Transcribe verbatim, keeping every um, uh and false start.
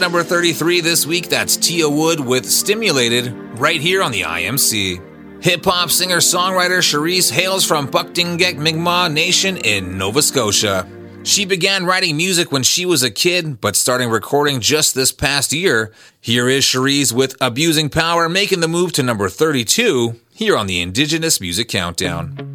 number thirty-three this week, that's Tia Wood with Stimulated, right here on the I M C. Hip-hop singer-songwriter Cherise hails from Puktinget Mi'kmaq Nation in Nova Scotia. She began writing music when she was a kid, but starting recording just this past year. Here is Cherise with Abusing Power, making the move to number thirty-two, here on the Indigenous Music Countdown.